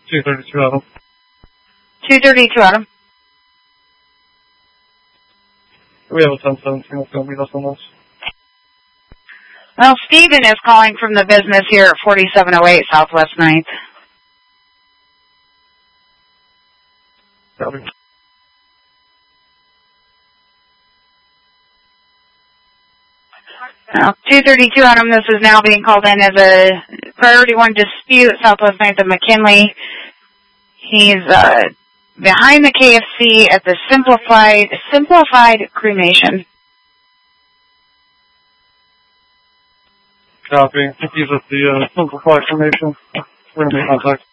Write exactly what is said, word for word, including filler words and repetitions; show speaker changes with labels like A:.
A: two thirty-two Adam.
B: two thirty-two Adam.
A: We have a ten seventeen that's going to meet us on this.
B: Well, Steven is calling from the business here at forty-seven oh eight Southwest ninth.
A: Copy.
B: Well, two thirty-two Adam, this is now being called in as a priority one dispute, Southwest ninth of McKinley. He's uh, behind the K F C at the simplified simplified cremation.
A: Copy. He's at the uh, simplified cremation. We're going to be in contact.